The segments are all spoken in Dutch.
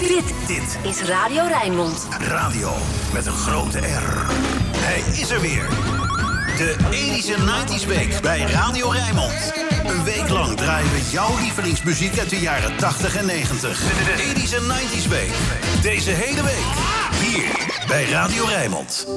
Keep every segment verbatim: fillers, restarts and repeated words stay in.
Dit, Dit is Radio Rijnmond. Radio met een grote R. Hij is er weer. De tachties en negenties Week bij Radio Rijnmond. Een week lang draaien we jouw lievelingsmuziek uit de jaren tachtig en negentig. De tachties en negenties Week. Deze hele week. Hier bij Radio Rijnmond.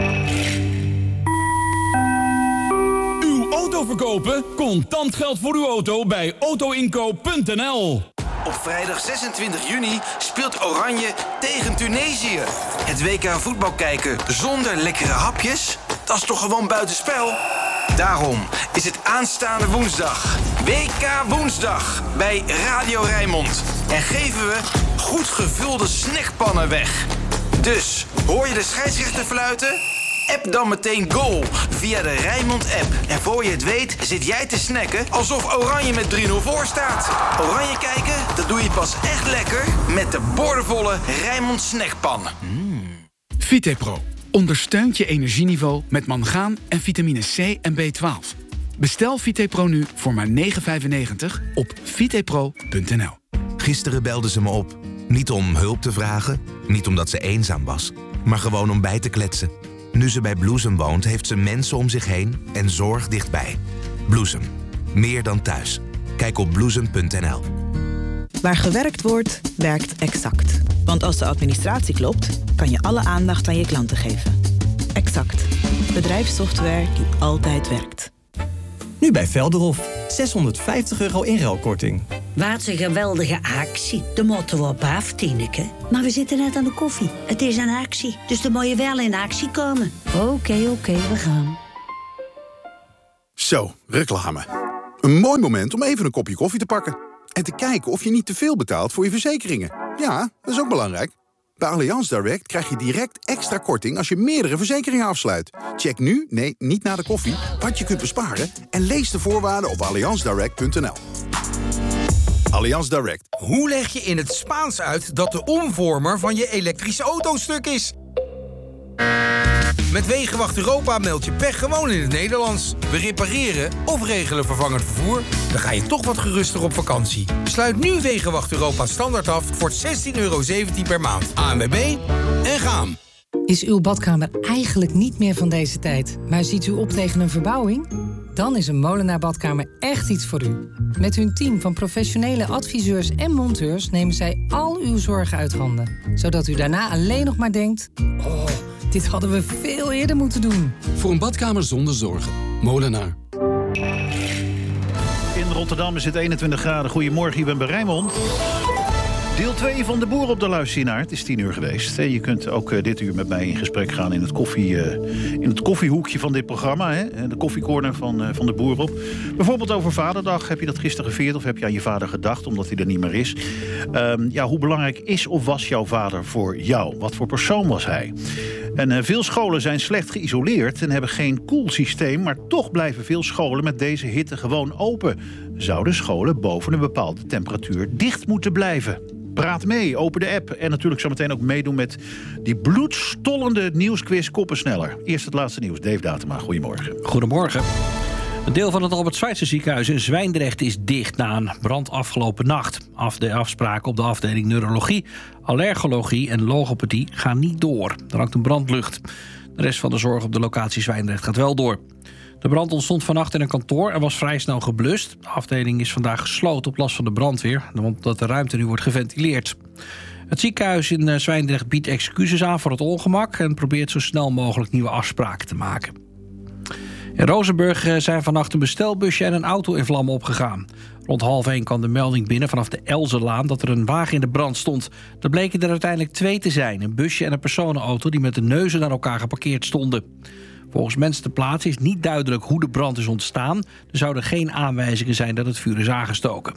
Uw auto verkopen? Contant geld voor uw auto bij autoinkoop punt n l. Op vrijdag zesentwintig juni speelt Oranje tegen Tunesië. Het W K voetbal kijken zonder lekkere hapjes? Dat is toch gewoon buitenspel? Daarom is het aanstaande woensdag W K Woensdag bij Radio Rijnmond. En geven we goed gevulde snackpannen weg. Dus, hoor je de scheidsrechter fluiten? App dan meteen goal via de Rijnmond-app. En voor je het weet zit jij te snacken alsof Oranje met drie nul voor staat. Oranje kijken, dat doe je pas echt lekker met de boordevolle Rijnmond snackpan. Mm. Vitepro ondersteunt je energieniveau met mangaan en vitamine C en B twaalf. Bestel Vitepro nu voor maar negen vijfennegentig op vitepro punt n l. Gisteren belde ze me op. Niet om hulp te vragen, niet omdat ze eenzaam was, maar gewoon om bij te kletsen. Nu ze bij Bloesem woont, heeft ze mensen om zich heen en zorg dichtbij. Bloesem. Meer dan thuis. Kijk op bloesem punt n l. Waar gewerkt wordt, werkt Exact. Want als de administratie klopt, kan je alle aandacht aan je klanten geven. Exact. Bedrijfssoftware die altijd werkt. Nu bij Velderhof. zeshonderdvijftig euro inruilkorting. Wat een geweldige actie. De moeten we op af, Tineke. Maar we zitten net aan de koffie. Het is een actie, dus dan moet je wel in actie komen. Oké, okay, oké, okay, we gaan. Zo, reclame. Een mooi moment om even een kopje koffie te pakken. En te kijken of je niet te veel betaalt voor je verzekeringen. Ja, dat is ook belangrijk. Bij Allianz Direct krijg je direct extra korting als je meerdere verzekeringen afsluit. Check nu, nee, niet na de koffie, wat je kunt besparen en lees de voorwaarden op allianz direct punt n l. Allianz Direct. Hoe leg je in het Spaans uit dat de omvormer van je elektrische auto stuk is? Met Wegenwacht Europa meld je pech gewoon in het Nederlands. We repareren of regelen vervangend vervoer. Dan ga je toch wat geruster op vakantie. Sluit nu Wegenwacht Europa standaard af voor zestien euro zeventien per maand. A N W B en gaan. Is uw badkamer eigenlijk niet meer van deze tijd, maar ziet u op tegen een verbouwing? Dan is een Molenaar Badkamer echt iets voor u. Met hun team van professionele adviseurs en monteurs nemen zij al uw zorgen uit handen. Zodat u daarna alleen nog maar denkt: oh, dit hadden we veel eerder moeten doen. Voor een badkamer zonder zorgen. Molenaar. In Rotterdam is het eenentwintig graden. Goedemorgen, ik ben bij Rijnmond. Deel twee van De Boer op de Luisteraar. Het is tien uur geweest. Je kunt ook dit uur met mij in gesprek gaan in het, koffie, in het koffiehoekje van dit programma. Hè? De koffiecorner van, van De Boer op. Bijvoorbeeld over Vaderdag. Heb je dat gisteren gevierd of heb je aan je vader gedacht omdat hij er niet meer is? Um, ja, hoe belangrijk is of was jouw vader voor jou? Wat voor persoon was hij? En uh, veel scholen zijn slecht geïsoleerd en hebben geen koelsysteem, maar toch blijven veel scholen met deze hitte gewoon open. Zouden scholen boven een bepaalde temperatuur dicht moeten blijven? Praat mee, open de app en natuurlijk zometeen ook meedoen met die bloedstollende nieuwsquiz Koppensneller. Eerst het laatste nieuws, Dave Datema, goedemorgen. Goedemorgen. Een deel van het Albert Schweitzer ziekenhuis in Zwijndrecht is dicht na een brand afgelopen nacht. Af de afspraken op de afdeling neurologie, allergologie en logopedie gaan niet door. Er hangt een brandlucht. De rest van de zorg op de locatie Zwijndrecht gaat wel door. De brand ontstond vannacht in een kantoor en was vrij snel geblust. De afdeling is vandaag gesloten op last van de brandweer, omdat de ruimte nu wordt geventileerd. Het ziekenhuis in Zwijndrecht biedt excuses aan voor het ongemak en probeert zo snel mogelijk nieuwe afspraken te maken. In Rozenburg zijn vannacht een bestelbusje en een auto in vlammen opgegaan. Rond half één kwam de melding binnen vanaf de Elzelaan dat er een wagen in de brand stond. Er bleken er uiteindelijk twee te zijn, een busje en een personenauto die met de neuzen naar elkaar geparkeerd stonden. Volgens mensen ter plaatse is niet duidelijk hoe de brand is ontstaan. Er zouden geen aanwijzingen zijn dat het vuur is aangestoken.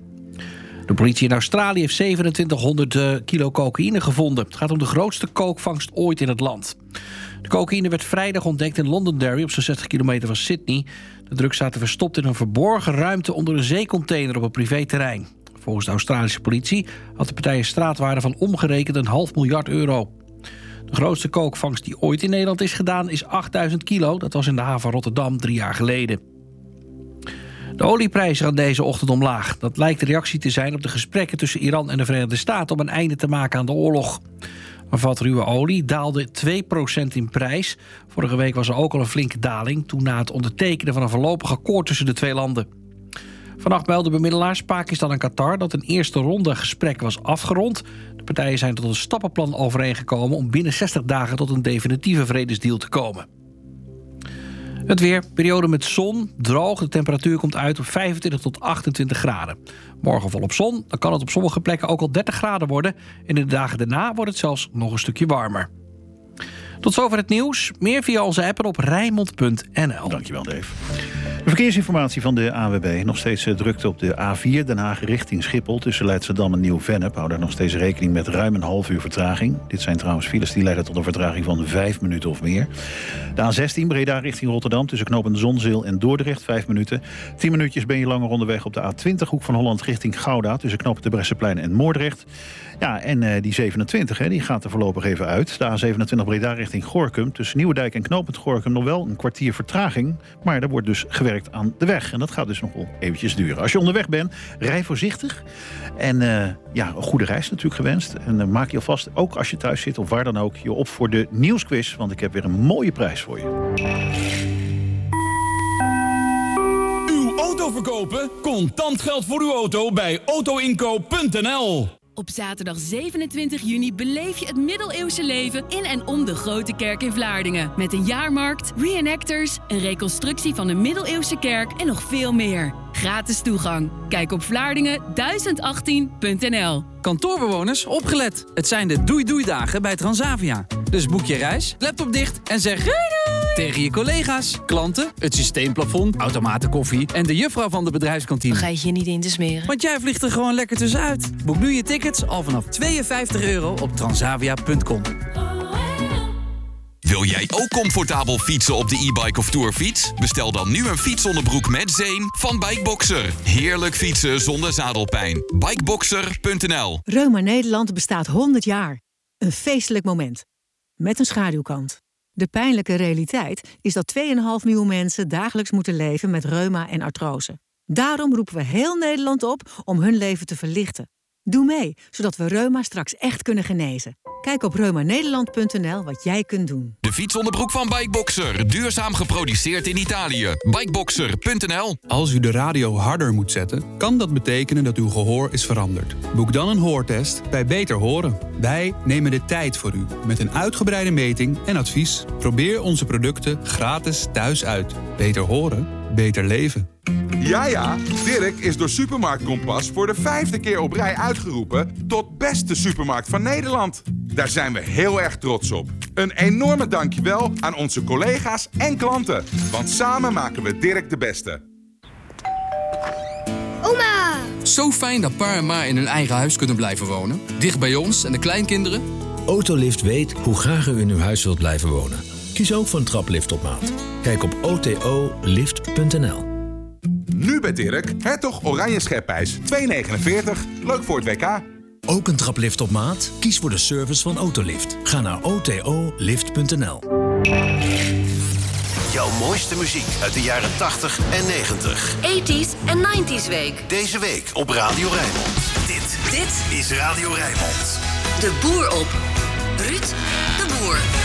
De politie in Australië heeft zevenentwintighonderd kilo cocaïne gevonden. Het gaat om de grootste kookvangst ooit in het land. De cocaïne werd vrijdag ontdekt in Londonderry op zo'n zestig kilometer van Sydney. De drugs zaten verstopt in een verborgen ruimte onder een zeecontainer op een privéterrein. Volgens de Australische politie had de partij een straatwaarde van omgerekend een half miljard euro. De grootste kookvangst die ooit in Nederland is gedaan is achtduizend kilo. Dat was in de haven van Rotterdam drie jaar geleden. De olieprijzen gaan deze ochtend omlaag. Dat lijkt de reactie te zijn op de gesprekken tussen Iran en de Verenigde Staten om een einde te maken aan de oorlog. Een vat ruwe olie daalde twee procent in prijs. Vorige week was er ook al een flinke daling, toen na het ondertekenen van een voorlopig akkoord tussen de twee landen. Vannacht meldden bemiddelaars Pakistan en Qatar dat een eerste ronde gesprek was afgerond. De partijen zijn tot een stappenplan overeengekomen om binnen zestig dagen tot een definitieve vredesdeal te komen. Het weer, periode met zon, droog. De temperatuur komt uit op vijfentwintig tot achtentwintig graden. Morgen volop zon, dan kan het op sommige plekken ook al dertig graden worden. En in de dagen daarna wordt het zelfs nog een stukje warmer. Tot zover het nieuws. Meer via onze app en op Rijnmond punt n l. Dankjewel, Dave. De verkeersinformatie van de A W B. Nog steeds drukte op de A vier Den Haag richting Schiphol. Tussen Leidschendam en Nieuw-Vennep. Hou daar nog steeds rekening met ruim een half uur vertraging. Dit zijn trouwens files die leiden tot een vertraging van vijf minuten of meer. De A zestien Breda richting Rotterdam. Tussen knooppunt Zonzeel en Dordrecht vijf minuten. tien minuutjes ben je langer onderweg op de A twintig. Hoek van Holland richting Gouda. Tussen knooppunt de Bresseplein en Moordrecht. Ja, en uh, die zevenentwintig, hè, die gaat er voorlopig even uit. De A zevenentwintig Breda richting Gorinchem. Tussen Nieuwedijk en knooppunt Gorinchem nog wel een kwartier vertraging. Maar er wordt dus gewerkt aan de weg. En dat gaat dus nog wel eventjes duren. Als je onderweg bent, rij voorzichtig. En uh, ja, een goede reis natuurlijk gewenst. En uh, maak je alvast, ook als je thuis zit of waar dan ook, je op voor de nieuwsquiz. Want ik heb weer een mooie prijs voor je. Uw auto verkopen? Contant geld voor uw auto bij auto inkoop punt n l. Op zaterdag zevenentwintig juni beleef je het middeleeuwse leven in en om de Grote Kerk in Vlaardingen. Met een jaarmarkt, reenactors, een reconstructie van de middeleeuwse kerk en nog veel meer. Gratis toegang. Kijk op vlaardingen duizend achttien punt n l. Kantoorbewoners, opgelet. Het zijn de doei-doei-dagen bij Transavia. Dus boek je reis, laptop dicht en zeg doei doei tegen je collega's, klanten, het systeemplafond, automaten koffie en de juffrouw van de bedrijfskantine. Vergeet je niet in te smeren. Want jij vliegt er gewoon lekker tussenuit. Boek nu je tickets al vanaf tweeënvijftig euro op transavia punt com. Wil jij ook comfortabel fietsen op de e-bike of tourfiets? Bestel dan nu een fietsonderbroek met zeem van Bikeboxer. Heerlijk fietsen zonder zadelpijn. Bikeboxer punt n l. Reuma Nederland bestaat honderd jaar. Een feestelijk moment. Met een schaduwkant. De pijnlijke realiteit is dat twee komma vijf miljoen mensen dagelijks moeten leven met reuma en artrose. Daarom roepen we heel Nederland op om hun leven te verlichten. Doe mee, zodat we reuma straks echt kunnen genezen. Kijk op reuma nederland punt n l wat jij kunt doen. De fietsonderbroek van Bikeboxer. Duurzaam geproduceerd in Italië. Bikeboxer punt n l. Als u de radio harder moet zetten, kan dat betekenen dat uw gehoor is veranderd. Boek dan een hoortest bij Beter Horen. Wij nemen de tijd voor u. Met een uitgebreide meting en advies. Probeer onze producten gratis thuis uit. Beter horen, beter leven. Ja, ja, Dirk is door Supermarkt Kompas voor de vijfde keer op rij uitgeroepen tot beste supermarkt van Nederland. Daar zijn we heel erg trots op. Een enorme dankjewel aan onze collega's en klanten. Want samen maken we Dirk de beste. Oma! Zo fijn dat pa en ma in hun eigen huis kunnen blijven wonen. Dicht bij ons en de kleinkinderen. Autolift weet hoe graag u in uw huis wilt blijven wonen. Kies ook voor een traplift op maat. Kijk op o t o lift punt n l. Nu bij Dirk, Hertog Oranje Schepijs, twee negenenveertig. Leuk voor het W K. Ook een traplift op maat? Kies voor de service van Autolift. Ga naar o t o lift punt n l. Jouw mooiste muziek uit de jaren tachtig en negentig. tachtiger en negentiger week. Deze week op Radio Rijnmond. Dit, dit is Radio Rijnmond. De Boer op. Ruud de Boer.